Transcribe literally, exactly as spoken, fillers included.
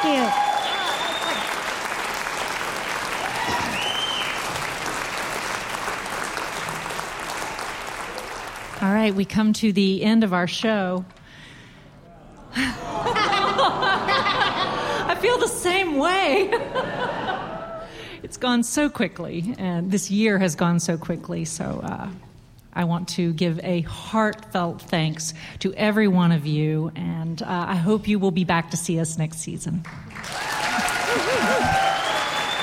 you. All right, we come to the end of our show. I feel the same way. It's gone so quickly, and this year has gone so quickly, so uh, I want to give a heartfelt thanks to every one of you, and uh, I hope you will be back to see us next season.